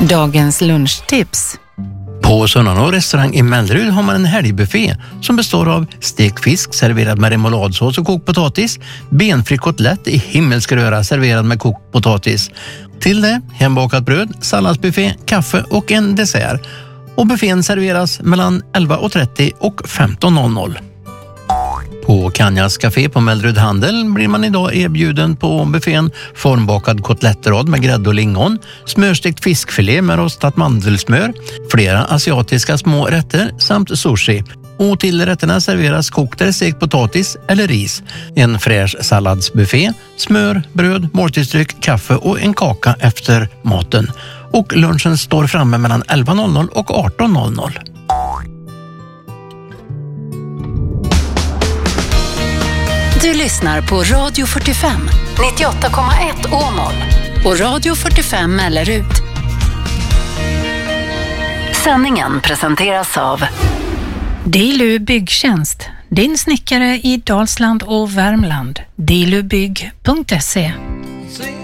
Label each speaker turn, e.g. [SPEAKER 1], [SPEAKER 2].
[SPEAKER 1] Dagens lunchtips.
[SPEAKER 2] På Sunnanå restaurang i Mellerud har man en helgbuffé som består av stekt fisk serverad med remouladsås och kokt potatis, benfri kotlett i himmelsk röra serverad med kokt potatis. Till det hembakat bröd, salladsbuffé, kaffe och en dessert. Och buffén serveras mellan 11.30 och 15.00. På Kanjas Café på Mellerud Handel blir man idag erbjuden på buffén formbakad kotlettrad med grädde och lingon, smörstekt fiskfilé med rostat mandelsmör, flera asiatiska små rätter samt sushi. Och till rätterna serveras kokt eller stekt potatis eller ris, en fräsch salladsbuffé, smör, bröd, måltidsdryck, kaffe och en kaka efter maten. Och lunchen står framme mellan 11.00 och 18.00.
[SPEAKER 1] Du lyssnar på Radio 45, 98,1 Åmål och Radio 45 Mellerud. Sändningen presenteras av Dilu Byggtjänst, din snickare i Dalsland och Värmland. dilubygg.se.